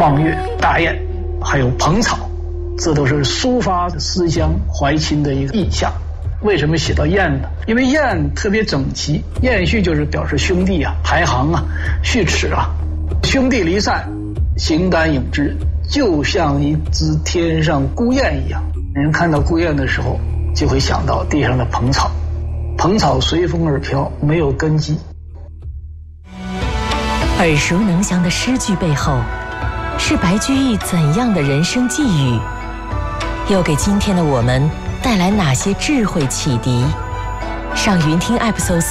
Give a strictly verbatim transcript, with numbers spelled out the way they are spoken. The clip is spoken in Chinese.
望月、大雁，还有蓬草，这都是抒发思乡怀亲的一个意象。为什么写到雁呢？因为雁特别整齐，雁序就是表示兄弟啊、排行啊、序齿啊，兄弟离散，形单影只，就像一只天上孤雁一样。人看到孤雁的时候，就会想到地上的蓬草，蓬草随风而飘，没有根基。 耳熟能详的诗句背后，是白居易怎样的人生际遇？又给今天的我们带来哪些智慧启迪？上云听 App 搜索